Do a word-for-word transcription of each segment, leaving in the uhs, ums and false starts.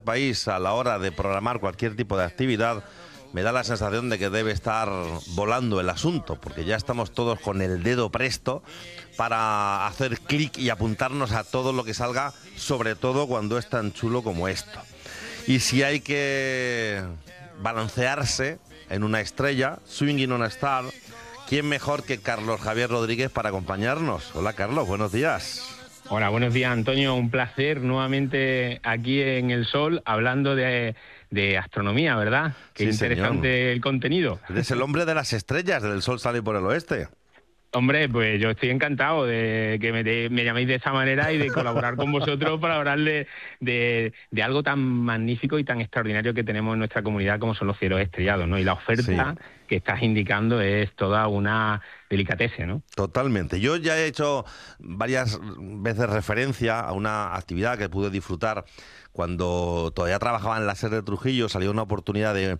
país a la hora de programar cualquier tipo de actividad, me da la sensación de que debe estar volando el asunto, porque ya estamos todos con el dedo presto para hacer clic y apuntarnos a todo lo que salga, sobre todo cuando es tan chulo como esto. Y si hay que balancearse en una estrella, swinging on a star, ¿quién mejor que Carlos Javier Rodríguez para acompañarnos? Hola Carlos, buenos días. Hola, buenos días Antonio, un placer nuevamente aquí en El Sol hablando de, de astronomía, ¿verdad? Qué Sí, interesante señor. el contenido. Eres el hombre de las estrellas, del sol sale por el oeste. Hombre, pues yo estoy encantado de que me, de, me llaméis de esa manera y de colaborar con vosotros para hablar de, de, de algo tan magnífico y tan extraordinario que tenemos en nuestra comunidad como son los cielos estrellados, ¿no? Y la oferta Sí. que estás indicando es toda una delicatese, ¿no? Totalmente. Yo ya he hecho varias veces referencia a una actividad que pude disfrutar cuando todavía trabajaba en la SER de Trujillo. Salió una oportunidad de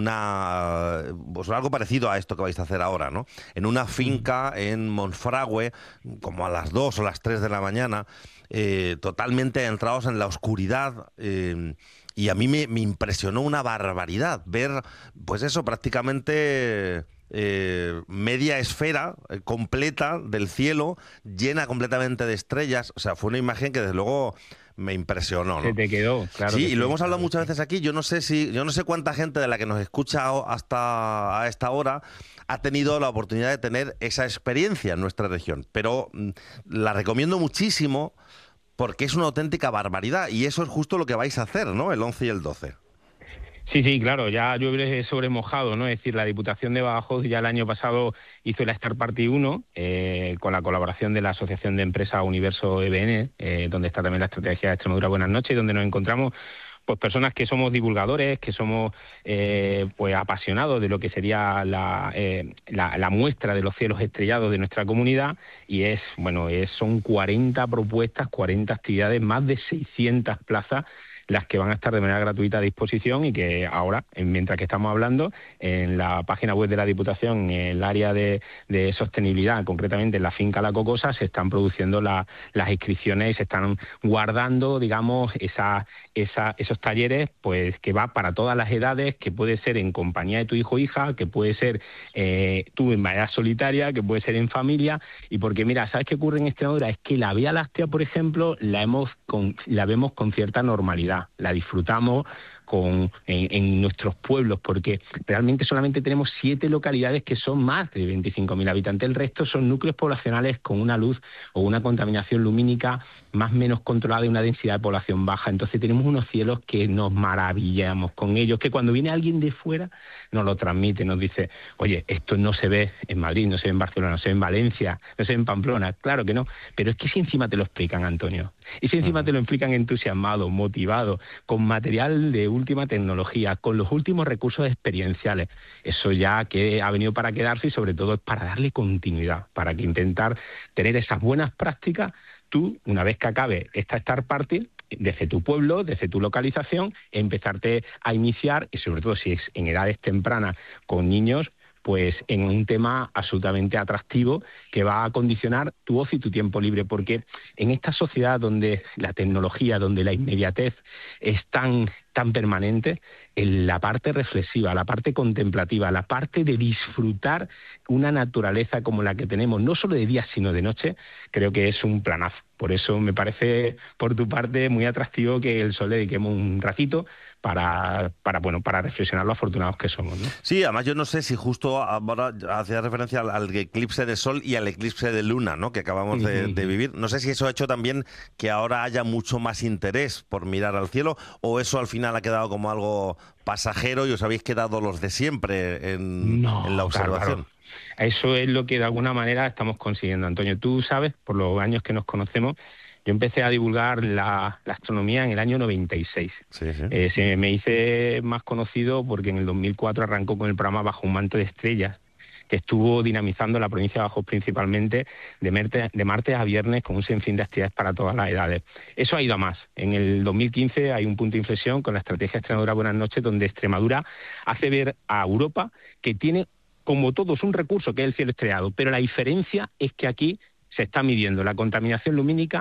una, pues algo parecido a esto que vais a hacer ahora, ¿no? En una finca en Monfragüe, como a las dos o las tres de la mañana, eh, totalmente entrados en la oscuridad. Eh, y a mí me, me impresionó una barbaridad ver, pues eso, prácticamente eh, media esfera eh, completa del cielo, llena completamente de estrellas. O sea, fue una imagen que desde luego me impresionó, Se ¿no? te quedó, claro Sí, que y lo sí, hemos hablado claro que muchas sí. veces aquí. Yo no sé si, yo no sé cuánta gente de la que nos escucha hasta a esta hora ha tenido la oportunidad de tener esa experiencia en nuestra región, pero mm, la recomiendo muchísimo porque es una auténtica barbaridad y eso es justo lo que vais a hacer, ¿no? El once y el doce. Sí, sí, claro, ya llueve sobre mojado, ¿no? Es decir, la Diputación de Badajoz ya el año pasado hizo la Star Party uno, eh, con la colaboración de la Asociación de Empresas Universo E B N, eh, donde está también la Estrategia de Extremadura Buenas Noches, y donde nos encontramos pues personas que somos divulgadores, que somos eh, pues apasionados de lo que sería la, eh, la, la muestra de los cielos estrellados de nuestra comunidad, y es, bueno, es, son cuarenta propuestas, cuarenta actividades, más de seiscientas plazas las que van a estar de manera gratuita a disposición y que ahora, mientras que estamos hablando, en la página web de la Diputación, en el área de, de sostenibilidad, concretamente en la finca La Cocosa, se están produciendo la, las inscripciones y se están guardando, digamos, esa, esa, esos talleres, pues que va para todas las edades, que puede ser en compañía de tu hijo o hija, que puede ser eh, tú en manera solitaria, que puede ser en familia. Y porque, mira, ¿sabes qué ocurre en Extremadura? Es que la Vía Láctea, por ejemplo, la, hemos con, la vemos con cierta normalidad. La disfrutamos con, en, en nuestros pueblos, porque realmente solamente tenemos siete localidades que son más de veinticinco mil habitantes. El resto son núcleos poblacionales con una luz o una contaminación lumínica más o menos controlada y una densidad de población baja. Entonces tenemos unos cielos que nos maravillamos con ellos, que cuando viene alguien de fuera nos lo transmite, nos dice, oye, esto no se ve en Madrid, no se ve en Barcelona, no se ve en Valencia, no se ve en Pamplona. Claro que no, pero es que si encima te lo explican, Antonio, y si encima te lo explican entusiasmado, motivado, con material de última tecnología, con los últimos recursos experienciales, eso ya que ha venido para quedarse y sobre todo es para darle continuidad, para que intentar tener esas buenas prácticas. Tú, una vez que acabe esta Star Party, desde tu pueblo, desde tu localización, empezarte a iniciar, y sobre todo si es en edades tempranas con niños, pues en un tema absolutamente atractivo que va a condicionar tu ocio y tu tiempo libre, porque en esta sociedad donde la tecnología, donde la inmediatez es tan, tan permanente, en la parte reflexiva, la parte contemplativa, la parte de disfrutar una naturaleza como la que tenemos, no solo de día sino de noche, creo que es un planazo. Por eso me parece, por tu parte, muy atractivo que el Sol le dediquemos un ratito para, para, bueno, para reflexionar lo afortunados que somos, ¿no? Sí, además yo no sé si justo ahora hacía referencia al, al eclipse de sol y al eclipse de luna, ¿no? Que acabamos de, de vivir. No sé si eso ha hecho también que ahora haya mucho más interés por mirar al cielo, o eso al final ha quedado como algo pasajero y os habéis quedado los de siempre en, en la No, claro, claro. observación. Eso es lo que de alguna manera estamos consiguiendo, Antonio. Tú sabes, por los años que nos conocemos, yo empecé a divulgar la, la astronomía en el año noventa y seis. Sí, sí. Eh, se me hice más conocido porque en el dos mil cuatro arrancó con el programa Bajo un manto de estrellas, que estuvo dinamizando la provincia de Badajoz principalmente de, merte, de martes a viernes con un sinfín de actividades para todas las edades. Eso ha ido a más. En el dos mil quince hay un punto de inflexión con la estrategia Extremadura Buenas Noches, donde Extremadura hace ver a Europa que tiene, como todos, un recurso que es el cielo estrellado, pero la diferencia es que aquí se está midiendo la contaminación lumínica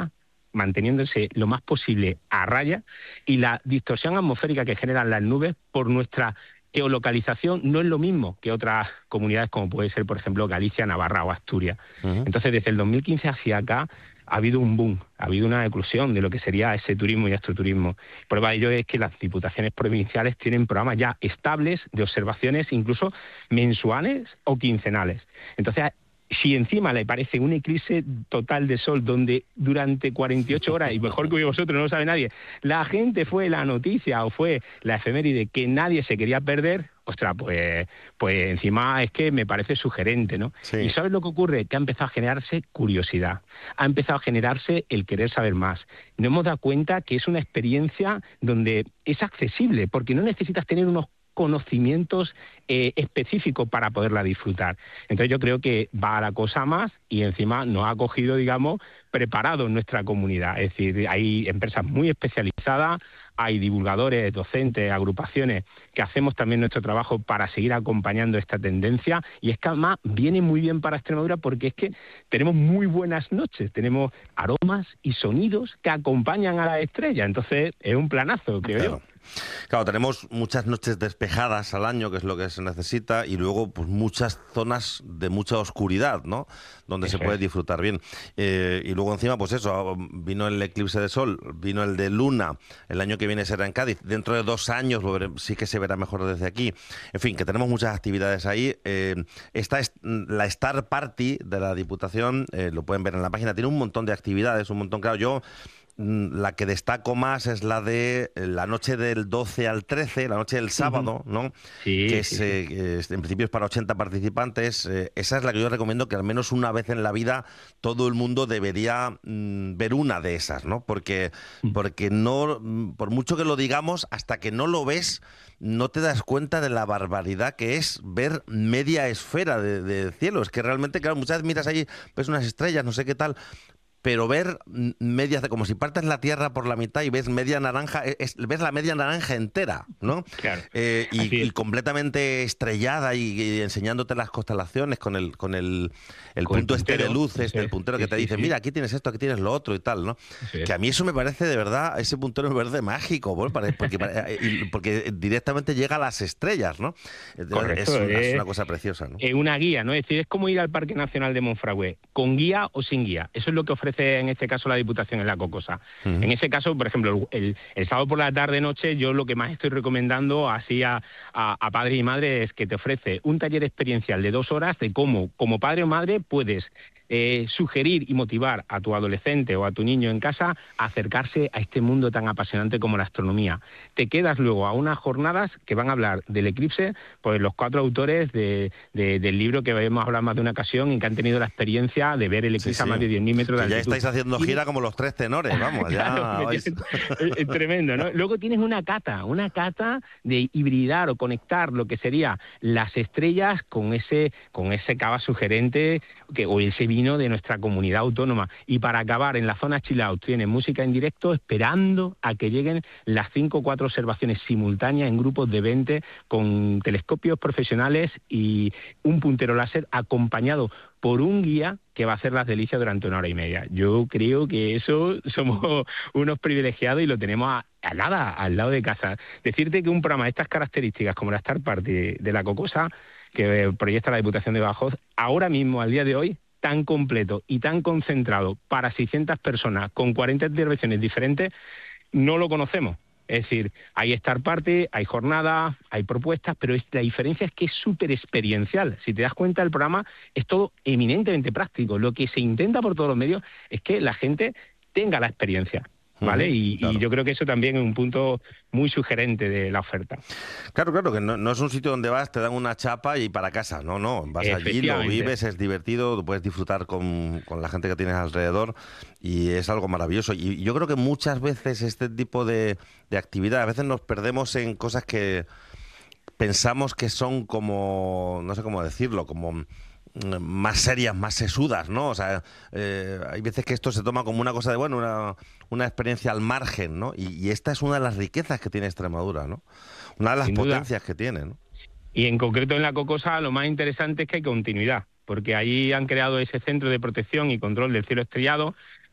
manteniéndose lo más posible a raya, y la distorsión atmosférica que generan las nubes por nuestra geolocalización no es lo mismo que otras comunidades como puede ser, por ejemplo, Galicia, Navarra o Asturias. Uh-huh. Entonces, desde el dos mil quince hacia acá ha habido un boom, ha habido una eclosión de lo que sería ese turismo y astroturismo. Prueba de ello es que las diputaciones provinciales tienen programas ya estables de observaciones, incluso mensuales o quincenales. Entonces, si encima le parece un eclipse total de sol donde durante cuarenta y ocho horas, y mejor que vosotros, no lo sabe nadie, la gente fue la noticia o fue la efeméride que nadie se quería perder, ostras, pues, pues encima es que me parece sugerente, ¿no? Sí. ¿Y sabes lo que ocurre? Que ha empezado a generarse curiosidad, ha empezado a generarse el querer saber más. Nos hemos dado cuenta que es una experiencia donde es accesible, porque no necesitas tener unos conocimientos eh, específicos para poderla disfrutar. Entonces yo creo que va a la cosa más y encima nos ha cogido, digamos, preparados en nuestra comunidad. Es decir, hay empresas muy especializadas, hay divulgadores, docentes, agrupaciones que hacemos también nuestro trabajo para seguir acompañando esta tendencia, y es que además viene muy bien para Extremadura porque es que tenemos muy buenas noches, tenemos aromas y sonidos que acompañan a la estrella, entonces es un planazo, creo claro. yo. Claro, tenemos muchas noches despejadas al año, que es lo que se necesita, y luego pues muchas zonas de mucha oscuridad, ¿no? Donde eso se puede es. disfrutar bien. Eh, y luego encima, pues eso, vino el eclipse de sol, vino el de luna, el año que viene será en Cádiz, dentro de dos años lo veré, sí que se verá mejor desde aquí. En fin, que tenemos muchas actividades ahí. Eh, esta es la Star Party de la Diputación, eh, lo pueden ver en la página, tiene un montón de actividades, un montón, claro, yo... La que destaco más es la de la noche del doce al trece, la noche del sábado, ¿no? Sí, que es, sí, sí. Eh, que es, en principio es para ochenta participantes. Eh, esa es la que yo recomiendo que al menos una vez en la vida todo el mundo debería mm, ver una de esas, ¿no? Porque, porque no, por mucho que lo digamos, hasta que no lo ves, no te das cuenta de la barbaridad que es ver media esfera de, de cielo. Es que realmente, claro, muchas veces miras ahí, ves unas estrellas, no sé qué tal... pero ver medias, como si partes la Tierra por la mitad y ves media naranja, es, ves la media naranja entera, ¿no? Claro. Eh, y, y completamente estrellada y, y enseñándote las constelaciones con el con el, el con punto el este de luz, este, sí, el puntero sí, que te sí, dice, sí. mira, aquí tienes esto, aquí tienes lo otro y tal, ¿no? Sí. Que a mí eso me parece de verdad, ese puntero me parece mágico, ¿no? porque, porque directamente llega a las estrellas, ¿no? Correcto, es, una, es, es una cosa preciosa, ¿no? Es una guía, ¿no? Es decir, es como ir al Parque Nacional de Monfragüe, con guía o sin guía. Eso es lo que ofrece en este caso la Diputación en la Cocosa. Uh-huh. En ese caso, por ejemplo, el, el sábado por la tarde-noche, yo lo que más estoy recomendando así a, a, a padres y madres es que te ofrece un taller experiencial de dos horas de cómo, como padre o madre, puedes eh, sugerir y motivar a tu adolescente o a tu niño en casa a acercarse a este mundo tan apasionante como la astronomía. Te quedas luego a unas jornadas que van a hablar del eclipse, pues los cuatro autores de, de, del libro que hemos hablado más de una ocasión y que han tenido la experiencia de ver el eclipse sí, sí. a más de diez mil metros de que altitud. Ya estáis haciendo gira como los tres tenores, vamos, claro, ya es, es tremendo, ¿no? Luego tienes una cata, una cata de hibridar o conectar lo que sería las estrellas con ese, con ese cava sugerente que, o ese vino de nuestra comunidad autónoma. Y para acabar, en la zona chill out tienes música en directo esperando a que lleguen las cinco o cuatro observaciones simultáneas en grupos de veinte con telescopios profesionales y un puntero láser acompañado por un guía que va a hacer las delicias durante una hora y media. Yo creo que eso somos unos privilegiados y lo tenemos a, a nada, al lado de casa. Decirte que un programa de estas características como la Star Party de la Cocosa, que proyecta la Diputación de Badajoz, ahora mismo, al día de hoy, tan completo y tan concentrado para seiscientas personas con cuarenta intervenciones diferentes, no lo conocemos. Es decir, hay Star Party, hay jornadas, hay propuestas, pero es, la diferencia es que es súper experiencial. Si te das cuenta, el programa es todo eminentemente práctico. Lo que se intenta por todos los medios es que la gente tenga la experiencia, ¿vale? Uh-huh, y, claro. y yo creo que eso también es un punto muy sugerente de la oferta. Claro, claro, que no, no es un sitio donde vas, te dan una chapa y para casa. No, no, vas allí, lo vives, es divertido, puedes disfrutar con, con la gente que tienes alrededor y es algo maravilloso. Y yo creo que muchas veces este tipo de, de actividad, a veces nos perdemos en cosas que pensamos que son como, no sé cómo decirlo, como... más serias, más sesudas, ¿no? O sea, eh, hay veces que esto se toma como una cosa de, bueno, una, una experiencia al margen, ¿no? Y, y esta es una de las riquezas que tiene Extremadura, ¿no? Una de las Sin potencias duda. que tiene, ¿no? Y en concreto en la Cocosa lo más interesante es que hay continuidad, porque ahí han creado ese centro de protección y control del cielo estrellado,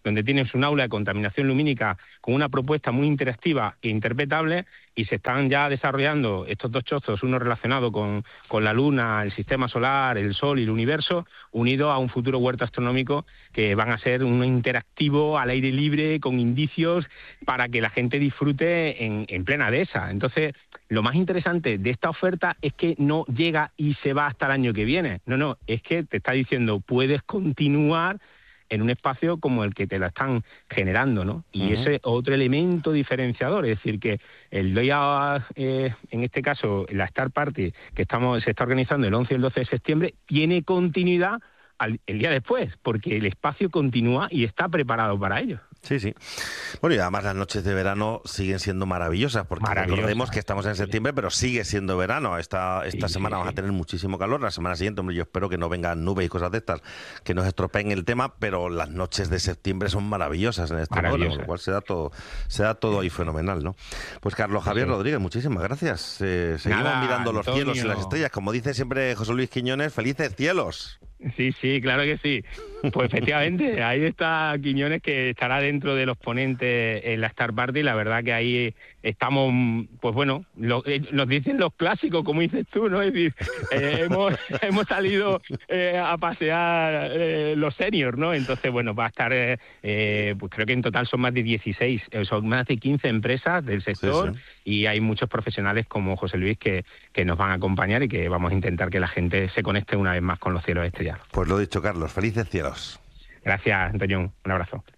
donde tienes un aula de contaminación lumínica con una propuesta muy interactiva e interpretable, y se están ya desarrollando estos dos chozos, uno relacionado con, con la Luna, el sistema solar, el Sol y el universo, unido a un futuro huerto astronómico que van a ser uno interactivo, al aire libre, con indicios, para que la gente disfrute en, en plena dehesa. Entonces, lo más interesante de esta oferta es que no llega y se va hasta el año que viene. No, no, es que te está diciendo, puedes continuar en un espacio como el que te la están generando, ¿no? Y uh-huh. ese es otro elemento diferenciador, es decir, que el día, eh, en este caso, la Star Party, que estamos se está organizando el once y el doce de septiembre, tiene continuidad al, el día después, porque el espacio continúa y está preparado para ello. Sí, sí. Bueno, y además las noches de verano siguen siendo maravillosas, porque Maravillosa. recordemos que estamos en septiembre, pero sigue siendo verano. Esta, esta sí, semana sí, vamos sí. a tener muchísimo calor. La semana siguiente, hombre, yo espero que no vengan nubes y cosas de estas que nos estropeen el tema, pero las noches de septiembre son maravillosas en este modo, con lo cual se da todo, se da todo ahí fenomenal, ¿no? Pues Carlos Javier sí. Rodríguez, muchísimas gracias. Eh, seguimos Nada, mirando los Antonio. cielos y las estrellas. Como dice siempre José Luis Quiñones, felices cielos. Sí, sí, claro que sí. Pues efectivamente, ahí está Quiñones, que estará dentro de los ponentes en la Star Party. La verdad que ahí estamos, pues bueno, lo, eh, nos dicen los clásicos, como dices tú, ¿no? Es decir, eh, hemos, hemos salido eh, a pasear eh, los seniors, ¿no? Entonces, bueno, va a estar, eh, eh, pues creo que en total son más de dieciséis, eh, son más de quince empresas del sector, sí, sí. y hay muchos profesionales como José Luis que, que nos van a acompañar y que vamos a intentar que la gente se conecte una vez más con los cielos estrellados. Pues lo dicho, Carlos, felices cielos. Gracias, Antonio. Un abrazo.